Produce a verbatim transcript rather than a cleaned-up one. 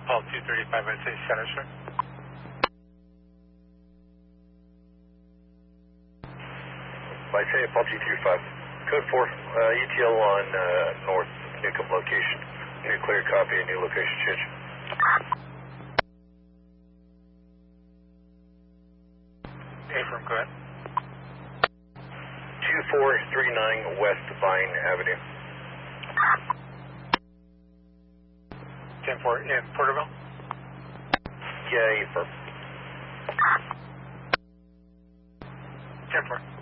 Paul two thirty-five, I'd say center, sir. By train, Paul two thirty-five. Code four, uh, E T L on uh, North Newcomb location. New clear copy, a new location change. Affirm, go ahead. two four three nine West Vine Avenue. ten four in Porterville? Yeah, affirm. ten four.